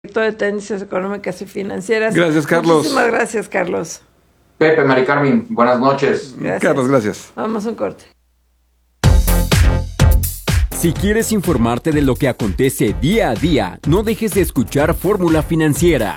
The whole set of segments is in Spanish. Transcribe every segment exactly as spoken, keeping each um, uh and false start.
Director de Tendencias Económicas y Financieras. Gracias, Carlos. Muchísimas gracias, Carlos. Pepe, Mari Carmen, buenas noches. Gracias. Carlos, gracias. Vamos a un corte. Si quieres informarte de lo que acontece día a día, no dejes de escuchar Fórmula Financiera.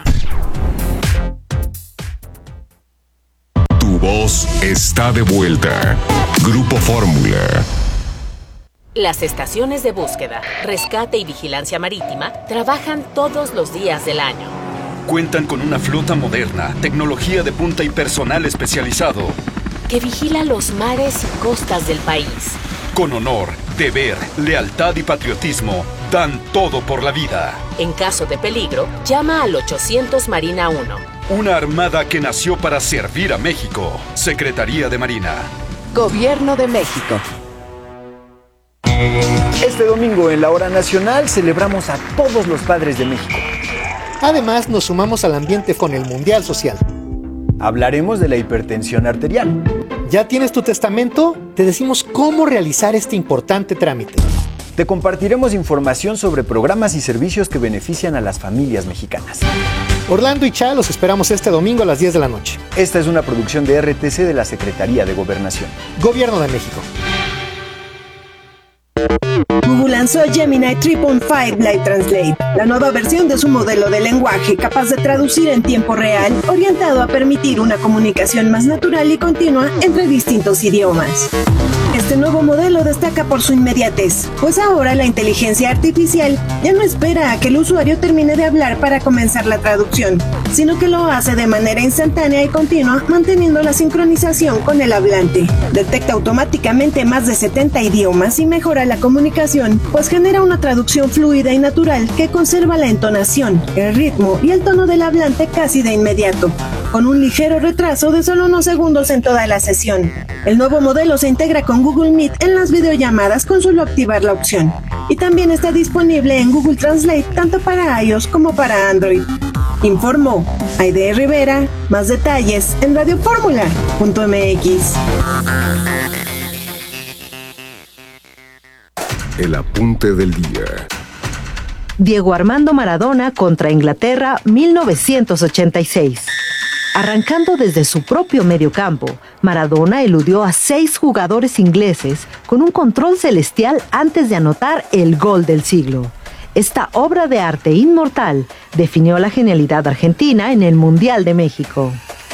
Tu voz está de vuelta. Grupo Fórmula. Las estaciones de búsqueda, rescate y vigilancia marítima trabajan todos los días del año. Cuentan con una flota moderna, tecnología de punta y personal especializado, que vigila los mares y costas del país. Con honor, deber, lealtad y patriotismo, dan todo por la vida. En caso de peligro, llama al ochocientos Marina uno. Una armada que nació para servir a México. Secretaría de Marina. Gobierno de México. Este domingo en la Hora Nacional celebramos a todos los padres de México. Además, nos sumamos al ambiente con el Mundial Social. Hablaremos de la hipertensión arterial. ¿Ya tienes tu testamento? Te decimos cómo realizar este importante trámite. Te compartiremos información sobre programas y servicios que benefician a las familias mexicanas. Orlando y Cha los esperamos este domingo a las diez de la noche. Esta es una producción de R T C de la Secretaría de Gobernación. Gobierno de México. Google lanzó Gemini tres punto cinco Live Translate, la nueva versión de su modelo de lenguaje capaz de traducir en tiempo real, orientado a permitir una comunicación más natural y continua entre distintos idiomas. Este nuevo modelo destaca por su inmediatez, pues ahora la inteligencia artificial ya no espera a que el usuario termine de hablar para comenzar la traducción, sino que lo hace de manera instantánea y continua, manteniendo la sincronización con el hablante. Detecta automáticamente más de setenta idiomas y mejora la comunicación, pues genera una traducción fluida y natural que conserva la entonación, el ritmo y el tono del hablante casi de inmediato, con un ligero retraso de solo unos segundos en toda la sesión. El nuevo modelo se integra con Google Meet en las videollamadas con solo activar la opción, y también está disponible en Google Translate tanto para iOS como para Android. Informó Aide Rivera. Más detalles en radio fórmula punto m x. El apunte del día. Diego Armando Maradona contra Inglaterra, mil novecientos ochenta y seis. Arrancando desde su propio mediocampo, Maradona eludió a seis jugadores ingleses con un control celestial antes de anotar el gol del siglo. Esta obra de arte inmortal definió la genialidad argentina en el Mundial de México.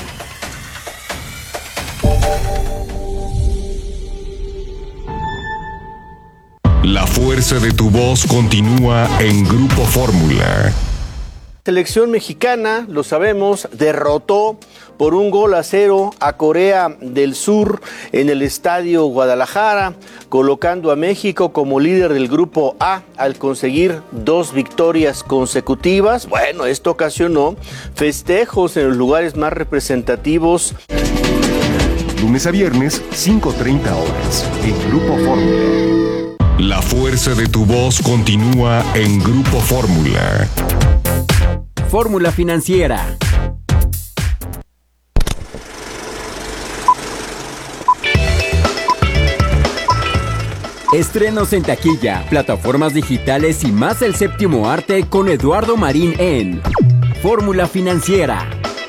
La fuerza de tu voz continúa en Grupo Fórmula. Selección mexicana, lo sabemos, derrotó por un gol a cero a Corea del Sur en el Estadio Guadalajara, colocando a México como líder del Grupo A al conseguir dos victorias consecutivas. Bueno, esto ocasionó festejos en los lugares más representativos. Lunes a viernes, cinco treinta horas, en Grupo Fórmula. La fuerza de tu voz continúa en Grupo Fórmula. Fórmula Financiera. Estrenos en taquilla, plataformas digitales y más del séptimo arte con Eduardo Marín en Fórmula Financiera.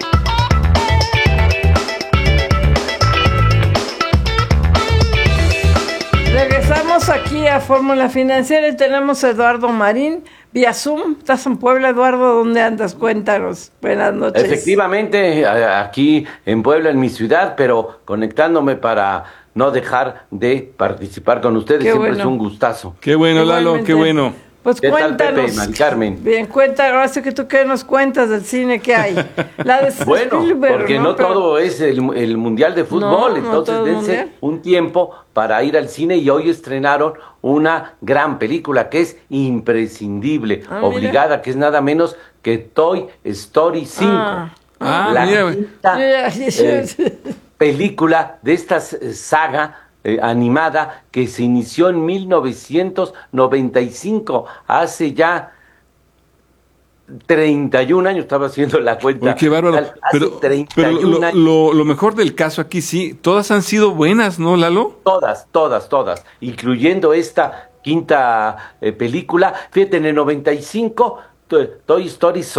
Regresamos aquí a Fórmula Financiera y tenemos a Eduardo Marín vía Zoom. ¿Estás en Puebla, Eduardo? ¿Dónde andas? Cuéntanos. Buenas noches. Efectivamente, aquí en Puebla, en mi ciudad, pero conectándome para no dejar de participar con ustedes. Qué Siempre bueno. es un gustazo. Qué bueno, Lalo, Igualmente. qué bueno. Pues ¿Qué cuéntanos. tal, Pepe y Mari Carmen? Bien, cuéntanos, ahora sí que tú qué nos cuentas del cine que hay. La de Bueno, Spielberg, porque no, Pero- todo es el, el Mundial de Fútbol, No, no entonces todo dense mundial. un tiempo para ir al cine y hoy estrenaron una gran película que es imprescindible, Ah, mira. obligada, que es nada menos que Toy Story cinco. Ah. Ah, la mira. quinta, Ya, ya, ya. eh, película de esta eh, saga eh, animada que se inició en mil novecientos noventa y cinco, hace ya treinta y un años, estaba haciendo la cuenta. Oye, qué bárbaro. Hace Pero, treinta y pero un lo, años. lo, lo mejor del caso aquí, sí, todas han sido buenas, ¿no, Lalo? Todas, todas, todas, incluyendo esta quinta eh, película. Fíjate, en el noventa y cinco Toy Story